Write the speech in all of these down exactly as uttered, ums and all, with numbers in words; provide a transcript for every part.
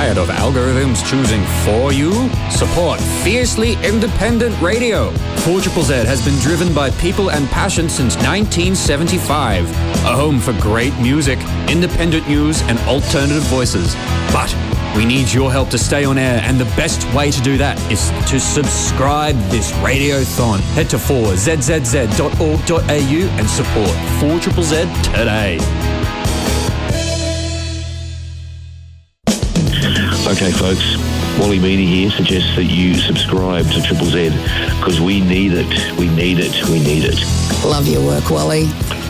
Tired of algorithms choosing for you? Support fiercely independent radio. four Z Z has been driven by people and passion since nineteen seventy-five. A home for great music, independent news and alternative voices. But we need your help to stay on air, and the best way to do that is to subscribe this radiothon. Head to four z z z dot org dot a u and support four Z Z today. Okay, folks, Wally Meany here suggests that you subscribe to Triple Z because we need it, we need it, we need it. Love your work, Wally.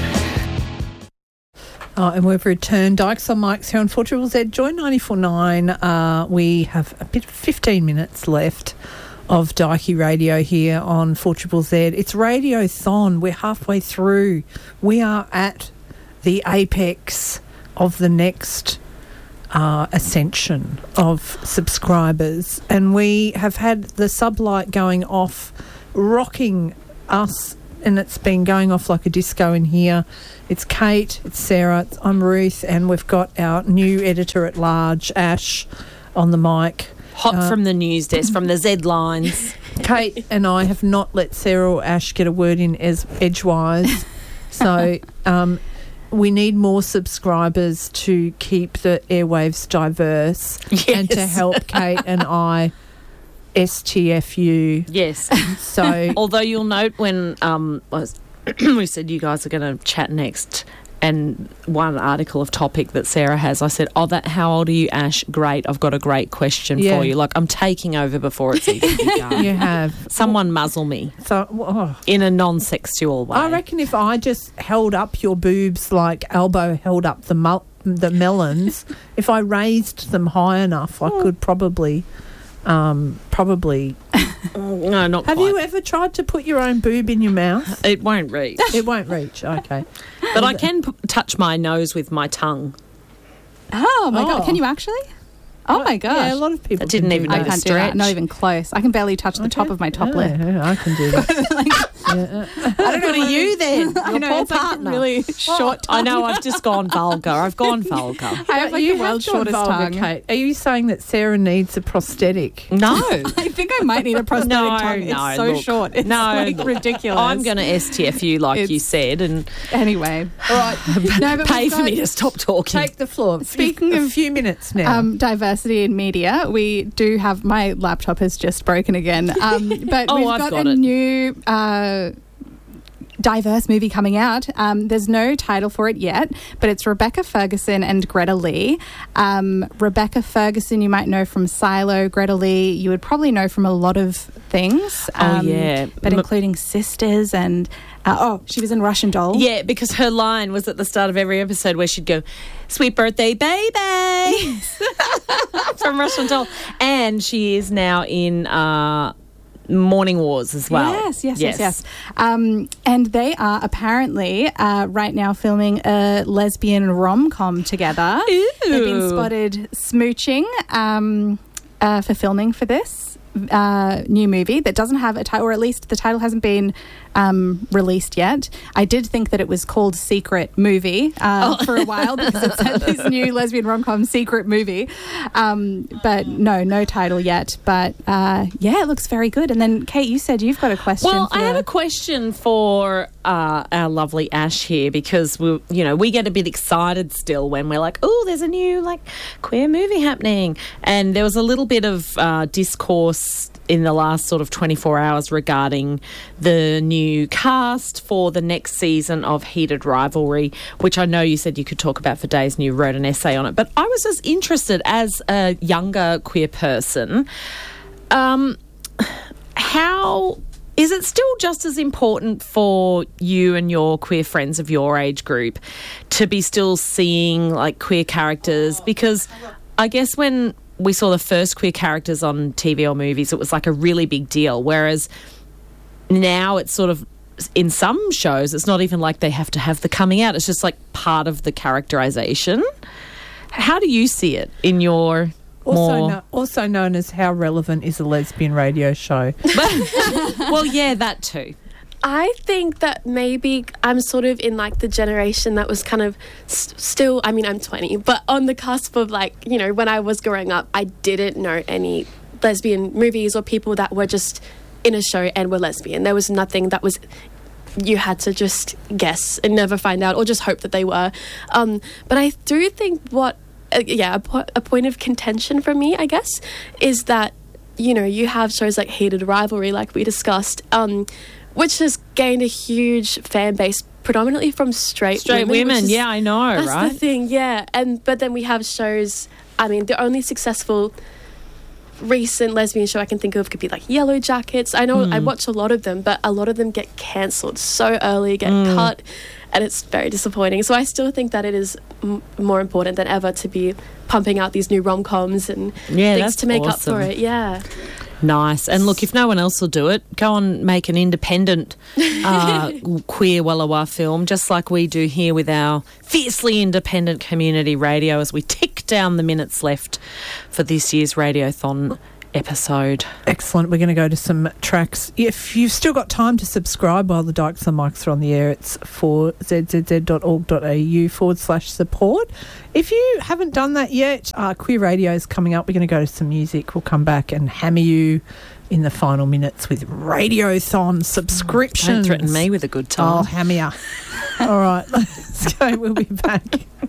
Oh, and we've returned. Dykes on Mics here on four Z Z. Joy ninety-four point nine. Uh, we have a bit, fifteen minutes left of Dykey Radio here on four Z Z. It's Radiothon. We're halfway through. We are at the apex of the next uh, ascension of subscribers. And we have had the sublight going off, rocking us, and it's been going off like a disco in here. It's Kate, it's Sarah, it's, I'm Ruth, and we've got our new editor-at-large, Ash, on the mic. Hot uh, from the news desk, from the Z lines. Kate and I have not let Sarah or Ash get a word in as edgewise. So um, we need more subscribers to keep the airwaves diverse Yes. and to help Kate and I S T F U. Yes. So, although you'll note when um, we said you guys are going to chat next, and one article of topic that Sarah has, I said, oh, that how old are you, Ash? Great, I've got a great question Yeah. for you. Like, I'm taking over before it's even begun. you have. Someone muzzle me So, oh. in a non-sexual way. I reckon if I just held up your boobs like Albo held up the mul- the melons, if I raised them high enough, I could probably... Um, probably. No, not Have quite. you ever tried to put your own boob in your mouth? It won't reach. It won't reach. Okay. But I can p- touch my nose with my tongue. Oh, my Oh. God. Can you actually? Oh, my gosh. Yeah, a lot of people. I didn't can even do know I that. can't do that. stretch. Not even close. I can barely touch the top Okay. of my top Yeah, lip. yeah, I can do that. Yeah. I don't know. What are you then? Your I know, poor it's like partner. really short I know. I've just gone vulgar. I've gone vulgar. I have like you the world's have gone shortest vulgar, tongue. Kate. Are you saying that Sarah needs a prosthetic? No. I think I might need a prosthetic No, tongue. It's no, so look. short. It's No, like look. ridiculous. I'm going to S T F you like you It's- said, and Anyway. All right. No, but pay we've for me got, to stop talking. Take the floor. Speaking a of, few minutes now. Um, diversity in media. We do have... My laptop has just broken again. Um, but Oh, we've I've got, got a it. new... Uh, diverse movie coming out. Um, there's no title for it yet, but it's Rebecca Ferguson and Greta Lee. Um, Rebecca Ferguson, you might know from Silo. Greta Lee, you would probably know from a lot of things. Oh, um, yeah. But M- including Sisters and... Uh, oh, she was in Russian Doll. Yeah, because her line was at the start of every episode where she'd go, "Sweet birthday, baby," from Russian Doll, and she is now in uh, Morning Wars as well. Yes, yes, yes, yes. Um, and they are apparently uh, right now filming a lesbian rom-com together. Ooh. They've been spotted smooching um, uh, for filming for this uh, new movie that doesn't have a title, or at least the title hasn't been um, released yet. I did think that it was called Secret Movie uh, Oh. for a while because it said this new lesbian rom-com Secret Movie. Um, but no, no title yet. But uh, yeah, it looks very good. And then, Kate, you said you've got a question. Well, for I have the- a question for uh, our lovely Ash here, because we, you know, we get a bit excited still when we're like, "Oh, there's a new like queer movie happening," and there was a little bit of uh, discourse in the last sort of twenty-four hours regarding the new cast for the next season of Heated Rivalry, which I know you said you could talk about for days, and you wrote an essay on it. But I was just interested, as a younger queer person, um, how is it still just as important for you and your queer friends of your age group to be still seeing like queer characters? Because I guess when we saw the first queer characters on T V or movies, it was like a really big deal. Whereas now it's sort of, in some shows, it's not even like they have to have the coming out. It's just like part of the characterization. How do you see it in your also, more... no, also known as How Relevant is a Lesbian Radio Show? Well, yeah, that too. I think that maybe I'm sort of in like the generation that was kind of st- still, I mean, I'm twenty, but on the cusp of like, you know, when I was growing up, I didn't know any lesbian movies or people that were just in a show and were lesbian. There was nothing that was, you had to just guess and never find out or just hope that they were. Um, but I do think what, uh, yeah, a, po- a point of contention for me, I guess, is that, you know, you have shows like Heated Rivalry, like we discussed, um, which has gained a huge fan base predominantly from straight, Straight women. women, is, yeah, I know, that's right? That's the thing, yeah. And but then we have shows, I mean, the only successful recent lesbian show I can think of could be like Yellow Jackets. I know mm. I watch a lot of them, but a lot of them get cancelled so early, get mm. cut, and it's very disappointing. So I still think that it is m- more important than ever to be pumping out these new rom-coms and yeah, things to make awesome. up for it. Yeah. Nice. And look, if no one else will do it, go and make an independent uh, queer Wallawa film, just like we do here with our fiercely independent community radio as we tick down the minutes left for this year's Radiothon episode. Excellent. We're going to go to some tracks. If you've still got time to subscribe while the Dykes and Mics are on the air, it's for zzz.org.au forward slash support. If you haven't done that yet, uh, Queer Radio is coming up. We're going to go to some music. We'll come back and hammer you in the final minutes with Radiothon subscriptions. Don't threaten me with a good time. I'll hammer you. All right, let's go. We'll be back.